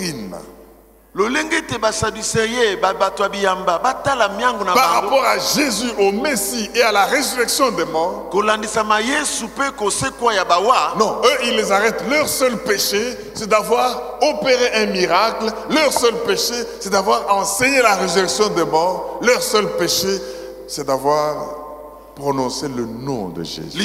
doctrine. Par rapport à Jésus, au Messie et à la résurrection des morts. Non, eux, ils les arrêtent. Leur seul péché, c'est d'avoir opéré un miracle. Leur seul péché, c'est d'avoir enseigné la résurrection des morts. Leur seul péché, c'est d'avoir prononcé le nom de Jésus.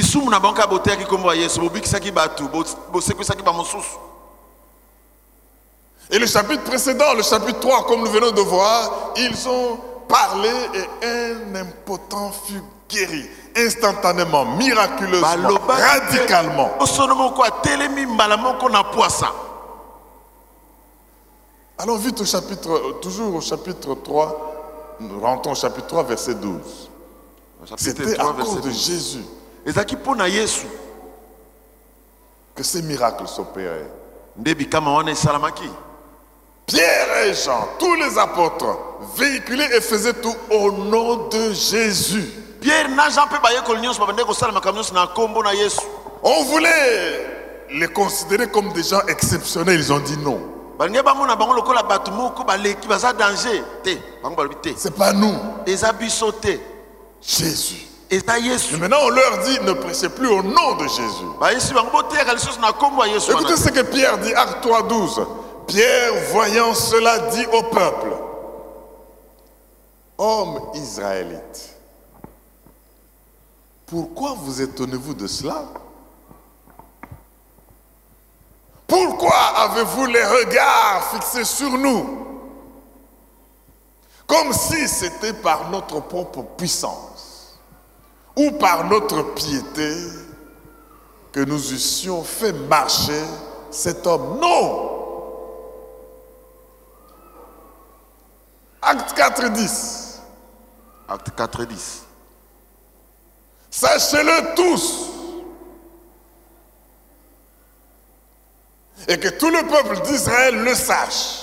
Et le chapitre précédent, le chapitre 3, comme nous venons de voir, ils ont parlé et un impotent fut guéri instantanément, miraculeusement, radicalement. Allons vite au chapitre, toujours au chapitre 3, nous rentrons au chapitre 3, verset 12. C'était à cause de Jésus que ces miracles s'opéraient. Pierre et Jean, tous les apôtres, véhiculaient et faisaient tout au nom de Jésus. On voulait les considérer comme des gens exceptionnels, ils ont dit non. C'est pas nous. Jésus. Et maintenant on leur dit ne prêchez plus au nom de Jésus. Écoutez ce que Pierre dit, Acte 3, 12. Pierre, voyant cela, dit au peuple: hommes israélites, pourquoi vous étonnez-vous de cela? Pourquoi avez-vous les regards fixés sur nous, comme si c'était par notre propre puissance ou par notre piété que nous eussions fait marcher cet homme? Non! Acte 4, 10. Acte 4, 10. Sachez-le tous, et que tout le peuple d'Israël le sache.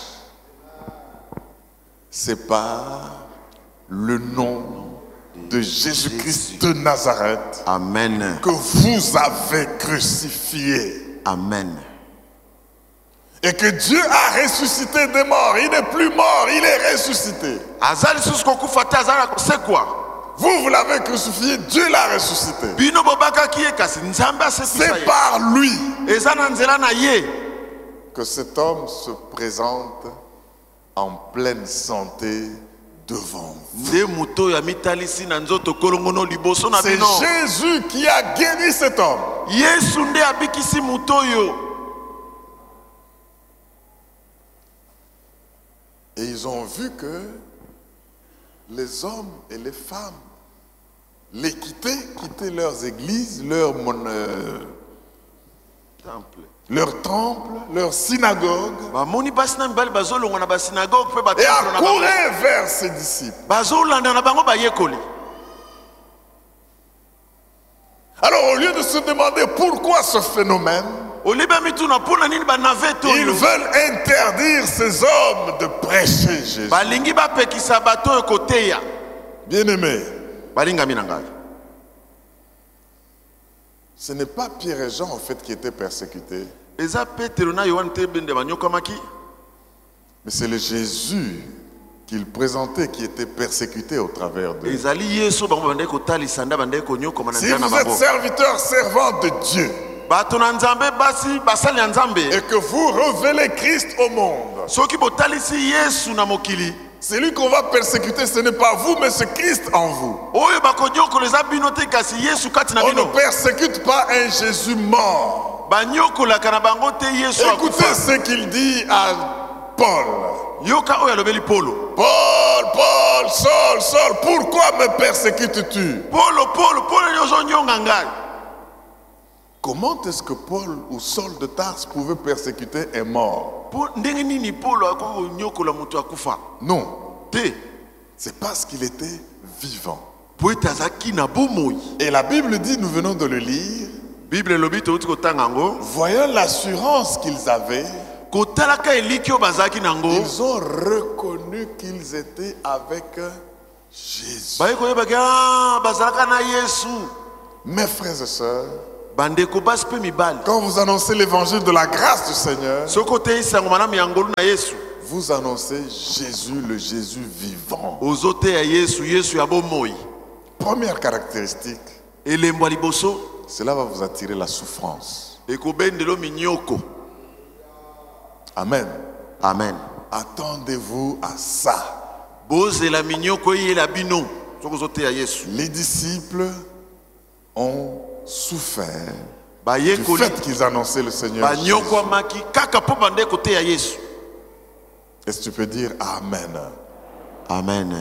C'est par le nom de Jésus-Christ de Nazareth, amen, que vous avez crucifié. Amen. Et que Dieu a ressuscité des morts. Il n'est plus mort, il est ressuscité. C'est quoi? Vous l'avez crucifié, Dieu l'a ressuscité. C'est par lui que cet homme se présente en pleine santé devant vous. C'est Jésus qui a guéri cet homme. Et ils ont vu que les hommes et les femmes les quittaient leurs églises, leurs temples, leurs synagogues, et accouraient vers ses disciples. Alors au lieu de se demander pourquoi ce phénomène, ils veulent interdire ces hommes de prêcher Jésus. Bien-aimés, ce n'est pas Pierre et Jean en fait qui étaient persécutés, mais c'est le Jésus qu'ils présentaient qui était persécuté au travers d'eux. Si vous êtes serviteurs, servants de Dieu, et que vous révélez Christ au monde, celui qu'on va persécuter, ce n'est pas vous, mais c'est Christ en vous. On ne persécute pas un Jésus mort. Écoutez ce qu'il dit à Paul. Paul, Saul, pourquoi me persécutes-tu? Comment est-ce que Paul ou Saul de Tarse pouvait persécuter un mort? Non. C'est parce qu'il était vivant. Et la Bible dit, nous venons de le lire, voyant l'assurance qu'ils avaient, ils ont reconnu qu'ils étaient avec Jésus. Mes frères et sœurs, bandeko basi pe mibali Quand vous annoncez l'évangile de la grâce du Seigneur, soko te isango malamu ya ngolu na Yesu vous annoncez Jésus, le Jésus vivant. ozote ya Yesu Yesu ya bomoi Première caractéristique, elembo ya liboso cela va vous attirer la souffrance. ekobendelo minyoko. Amen. Amen. Attendez-vous à ça. Bozela minyoko yela bino soko ozote ya Yesu. Les disciples ont souffert du Bayekoli fait qu'ils annonçaient le Seigneur Jésus. banyoko maki kaka po bandeko te ya Yesu. Est-ce que tu peux dire Amen? Amen.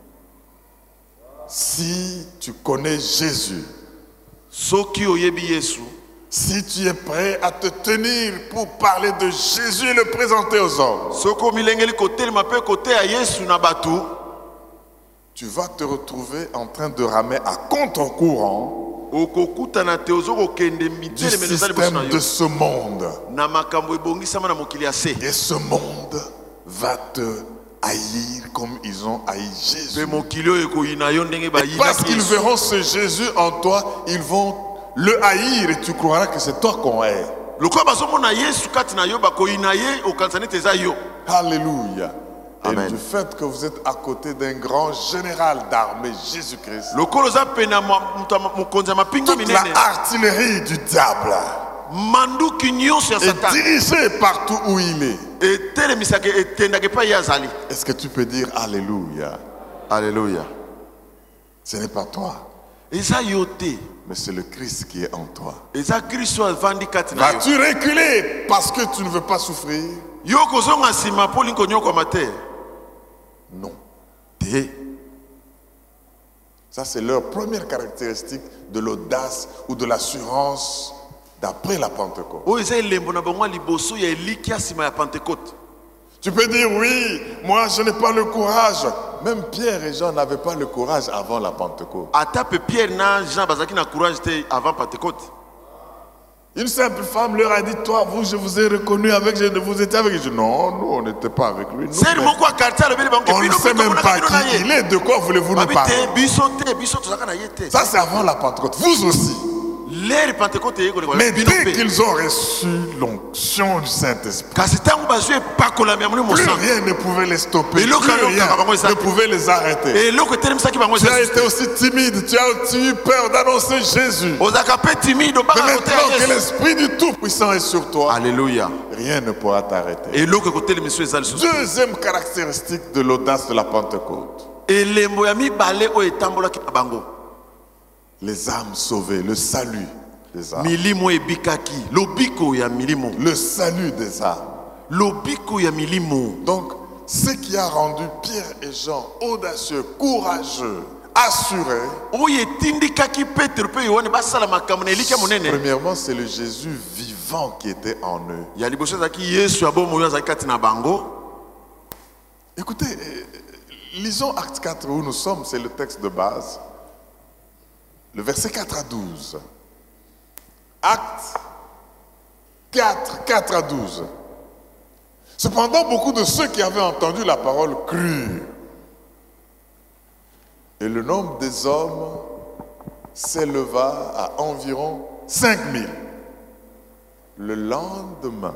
Si tu connais Jésus, Soki oyebi Yesu, si tu es prêt à te tenir pour parler de Jésus et le présenter aux hommes, soko milengeli kotelema pe kote ya Yesu na batu, tu vas te retrouver en train de ramer à contre-courant okokutana te ozokokende du mitele menezali boso na système yo de ce monde. na makambo ebongisama na mokili ya se. Et ce monde va te haïr comme ils ont haï Jésus. Pe mokili oyo ekoyina yo ndenge Et parce bayinaki qu'ils Yesu. verront ce Jésus en toi, ils vont le haïr et tu croiras que c'est toi qu'on hait. Lokola bazomona Yesu kati na yo bakoyina ye okanisa neti eza yo. Alléluia. Et Amen. du fait que vous êtes à côté d'un grand général d'armée, Jésus-Christ, Lokola oza pena mokonzi ya mapinga toute la minene artillerie du diable manduki nyonso ya est Satan dirigée partout où il est. etelemisaka etendaka epai ye azali. Est-ce que tu peux dire Alléluia? Alléluia. Ce n'est pas toi, Eza yo te, mais c'est le Christ qui est en toi. eza Kristo avandi kati na yo. Vas-tu reculer parce que tu ne veux pas souffrir? Yo kozonga nsima mpo lingi onyokoma te. Non. Te. Ça, c'est leur première caractéristique de l'audace ou de l'assurance d'après la Pentecôte. Oyo eza elembo na bango ya liboso ya eliki ya nsima ya Pentecôte. Tu peux dire, oui, moi je n'ai pas le courage. Même Pierre et Jean n'avaient pas le courage avant la Pentecôte. Ata pe Pierre na Jean bazaki na courage te avant Pentecôte. Une simple femme leur a dit, toi, vous, je vous ai reconnu avec, vous étiez avec. Je dis, non, nous, on n'était pas avec lui. Nous, Seri moko quartier alobeli bango on ne sait même pas qui il est, de quoi voulez-vous nous parler? biso tozaka na ye te. Ça, c'est avant la Pentecôte. Vous aussi. L'ère Pentecôte eyeko Mais dès qu'ils ont reçu l'onction du Saint-Esprit, kasi ntango bazwi epakolami ya molimo plus mosantu rien ne pouvait les stopper. Et Plus l'autre, rien ne pouvait les arrêter. eloko etelemisaki bango Tu as eza été aussi timide, tu as eu peur d'annoncer Jésus. ozalaka mpe timide Mais obaka kote maintenant ya que Yesu. l'Esprit du Tout-Puissant est sur toi, Alléluia. rien ne pourra t'arrêter. eloko ekotelemisa eza lisusu. Deuxième caractéristique de l'audace de la Pentecôte, elembo ya mibale oyo etambolaki na bango, les âmes sauvées, le salut des âmes. milimo ebikaki, lobiko ya milimo, Le salut des âmes. lobiko ya milimo. Donc, ce qui a rendu Pierre et Jean audacieux, courageux, assurés, oyo etindikaki Petro mpe Yohane basala makambo na eliki ya monene premièrement, c'est le Jésus vivant qui était en eux. ya liboso ezalaki Yesu ya bomoi oyo azalaki kati na bango. Écoutez, lisons Acte 4 où nous sommes, c'est le texte de base. Le verset 4 à 12. Acte 4, 4 à 12. Cependant, beaucoup de ceux qui avaient entendu la parole crurent. Et le nombre des hommes s'éleva à environ 5000. Le lendemain,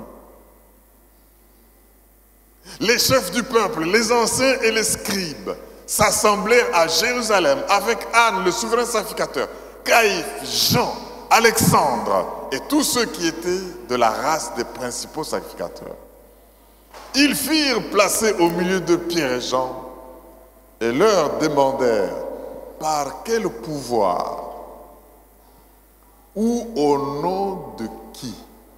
les chefs du peuple, les anciens et les scribes s'assemblèrent à Jérusalem avec Anne, le souverain sacrificateur, Caïphe, Jean, Alexandre et tous ceux qui étaient de la race des principaux sacrificateurs. Ils firent placer au milieu de Pierre et Jean et leur demandèrent par quel pouvoir ou au nom de qui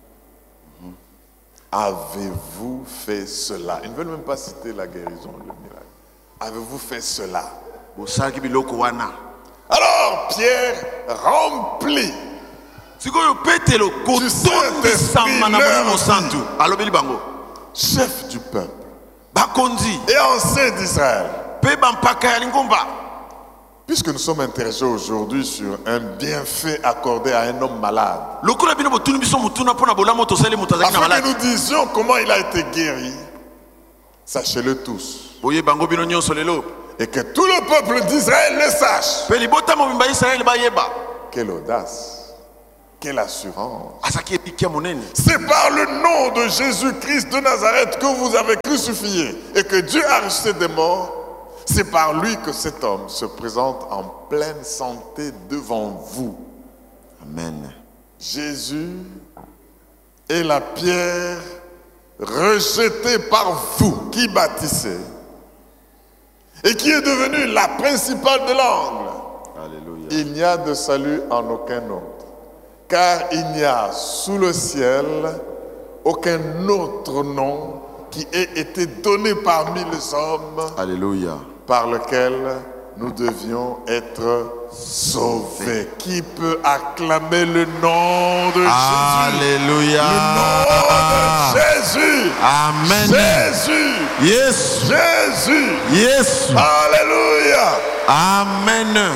avez-vous fait cela? Ils ne veulent même pas citer la guérison, le miracle. Avez-vous fait cela? bosalaki biloko wana. Alors Pierre, rempli sikoyo Petelo kotondisama na molimo santu alobeli bango, chef du peuple bakonzi et ancien d'Israël, mpe bampaka ya lingomba, puisque nous sommes intéressés aujourd'hui sur un bienfait accordé à un homme malade, lokola bino botuni biso mutuna mpona bolamu tosali moto azalaki na afin que maladi, nous disions comment il a été guéri, sachez-le tous, boye bango bino nyonso lelo, et que tout le peuple d'Israël le sache. mpe libota mobimba ya Israele bayeba. Quelle audace! Quelle assurance. C'est par le nom de Jésus-Christ de Nazareth que vous avez crucifié et que Dieu a ressuscité des morts. C'est par lui que cet homme se présente en pleine santé devant vous. Amen. Jésus est la pierre rejetée par vous qui bâtissez et qui est devenue la principale de l'angle. Alléluia. Il n'y a de salut en aucun autre, car il n'y a sous le ciel aucun autre nom qui ait été donné parmi les hommes. Alléluia. Par lequel nous devions être sauvés. Qui peut acclamer le nom de Jésus? Alléluia. Le nom de Jésus. Amen. Jésus. Yes. Jésus. Yes. Alléluia. Amen.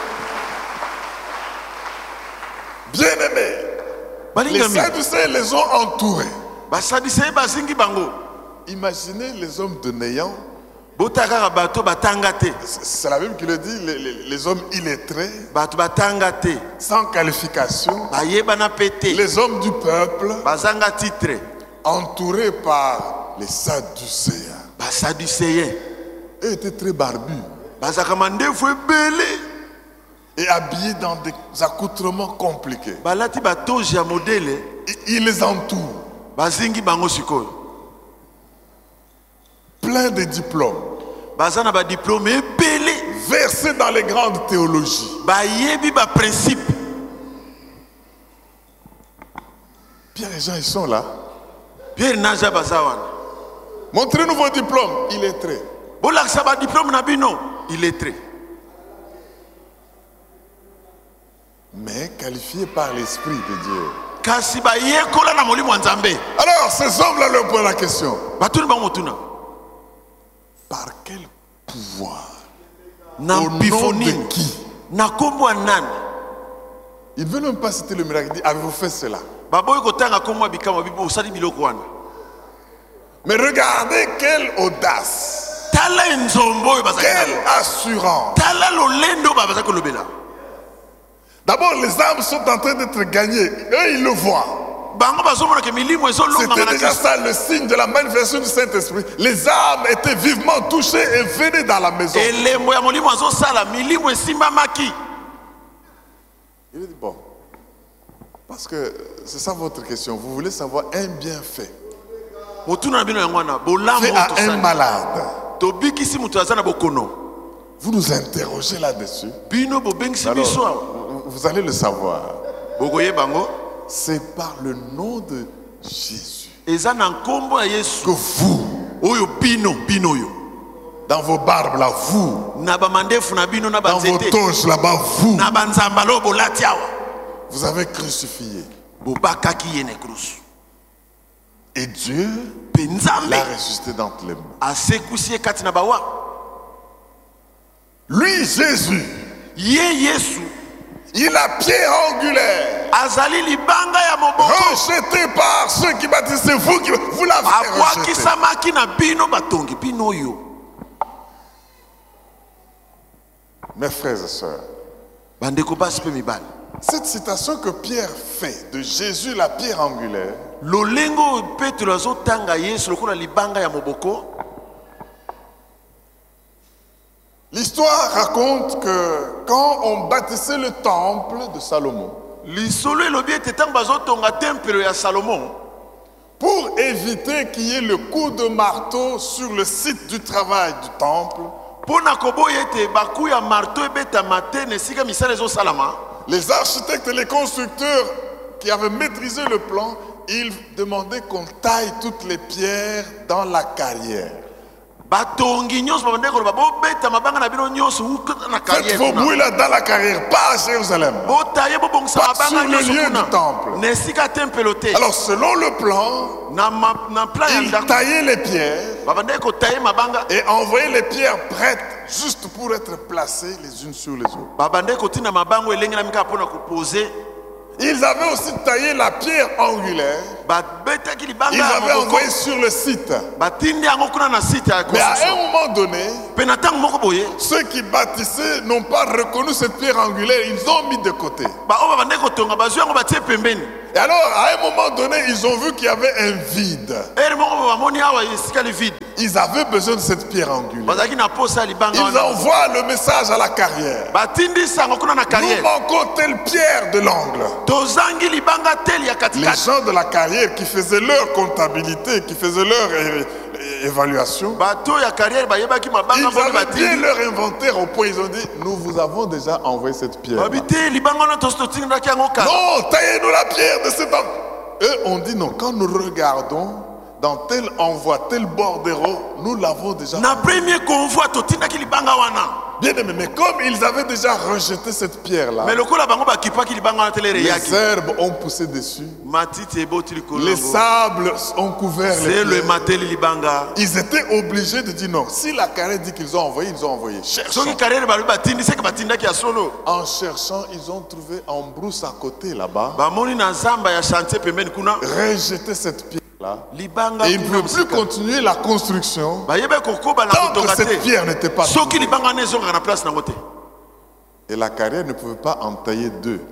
Bien-aimés, les Sadducéens les ont entourés. Imaginez les hommes de néant. C'est la Bible qui le dit, les hommes illettrés, sans qualification, les hommes du peuple, entourés par les Sadducéens. Eux étaient très barbus et habillés dans des accoutrements compliqués. Ils les entourent, plein de diplômes, versés dans les grandes théologies. Pierre et Jean, ils sont là. Montrez-nous vos diplômes. Illettrés. Mais qualifiés par l'Esprit de Dieu. Alors, ces hommes-là leur posent la question. Par quel pouvoir? Au nom de qui? Il ne veut même pas citer le miracle. Il dit, avez-vous fait cela? Mais regardez quelle audace. Quelle assurance. D'abord, les âmes sont en train d'être gagnées. Eux, ils le voient. C'était déjà ça le signe de la manifestation du Saint-Esprit. Les âmes étaient vivement touchées et venaient dans la maison. Il dit, bon, parce que c'est ça votre question. Vous voulez savoir un bienfait fait à un malade. Vous nous interrogez là-dessus. Alors, vous allez le savoir. C'est par le nom de Jésus que vous, dans vos barbes là, vous, dans vos toges là-bas, vous avez crucifié. Et Dieu l'a ressuscité d'entre les morts. Lui, Jésus, il a pierre angulaire, rejeté par ceux qui bâtissaient, vous l'avez rejeté. Mes frères et sœurs, cette citation que Pierre fait de Jésus, la pierre angulaire, l'histoire raconte que quand on bâtissait le temple de Salomon, pour éviter qu'il y ait le coup de marteau sur le site du travail du temple, les architectes et les constructeurs qui avaient maîtrisé le plan, ils demandaient qu'on taille toutes les pierres dans la carrière. Faites vos bruits là dans la carrière, pas à Jérusalem, pas sur le lieu du temple. Alors selon le plan, ils taillaient les pierres et envoyaient les pierres prêtes juste pour être placées les unes sur les autres. Ils avaient aussi taillé la pierre angulaire Ils avaient envoyé sur le site. Mais à un moment donné, ceux qui bâtissaient n'ont pas reconnu cette pierre angulaire, ils ont mis de côté. Et alors, à un moment donné, ils ont vu qu'il y avait un vide. Ils avaient besoin de cette pierre angulaire. Ils envoient le message à la carrière. Nous manquons telle pierre de l'angle. Les gens de la carrière qui faisaient leur comptabilité, qui faisaient leur évaluation, ils avaient bien leur inventaire au point, ils ont dit, nous vous avons déjà envoyé cette pierre. Non, taillez-nous la pierre de cet angle. Eux ont dit non, quand nous regardons dans tel envoi, tel bordereau, nous l'avons déjà envoyé. Bien aimé, mais comme ils avaient déjà rejeté cette pierre-là, les herbes ont poussé dessus, les sables ont couvert les pierres. Ils étaient obligés de dire non. Si la carrière dit qu'ils ont envoyé, ils ont envoyé. Cherchons. En cherchant, ils ont trouvé en brousse à côté là-bas, rejeté cette pierre. Et ils ne pouvaient plus continuer la construction tant que cette pierre n'était pas trouvée. Et la carrière ne pouvait pas entailler deux.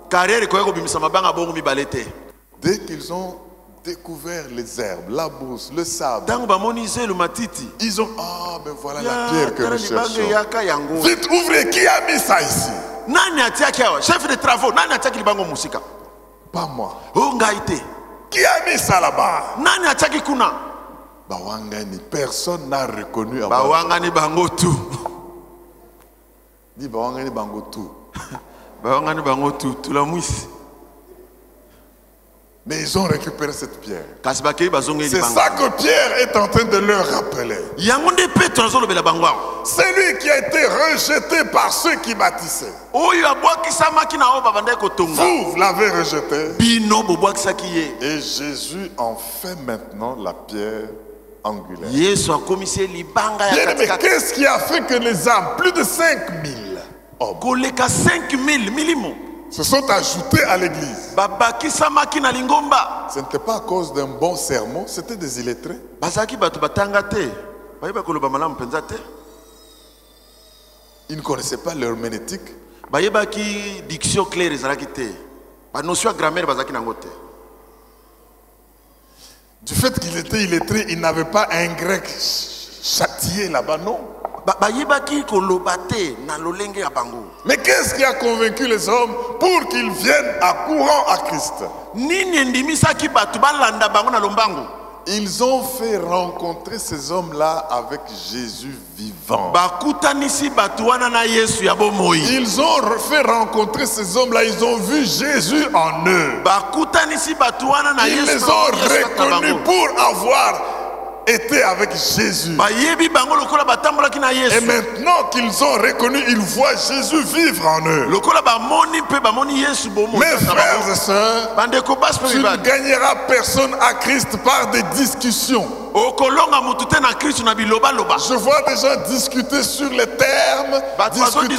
Dès qu'ils ont découvert les herbes, la brousse, le sable, ils ont mais voilà la pierre que nous cherchons. Vite, ouvrez, qui a mis ça ici? Chef de travaux, Pas moi. Qui a mis ça là-bas? Bawangani, personne n'a reconnu avoir. Bawangani Bangotu. Dis Bawangani Bangotu. Bawangani Bangotu, tout la mousse. Mais ils ont récupéré cette pierre. C'est ça ça que Pierre est en train de leur rappeler. C'est lui qui a été rejeté par ceux qui bâtissaient. Vous l'avez rejeté. Et Jésus en fait maintenant la pierre angulaire. Mais qu'est-ce qui a fait que les âmes, plus de 5000 hommes, se sont ajoutés à l'église? Ce n'était pas à cause d'un bon sermon, c'était des illettrés. Ils ne connaissaient pas l'herméneutique. Du fait qu'ils étaient illettrés, ils n'avaient pas un grec châtié là-bas, non. Mais qu'est-ce qui a convaincu les hommes pour qu'ils viennent à courant à Christ? Ils ont fait rencontrer ces hommes-là avec Jésus vivant. Ils ont fait rencontrer ces hommes-là, ils ont vu Jésus en eux. Ils les ont reconnus pour avoir été avec Jésus. Et maintenant qu'ils ont reconnu, ils voient Jésus vivre en eux. Mes frères et sœurs, tu ne gagneras personne à Christ par des discussions. Je vois des gens discuter sur les termes, discuter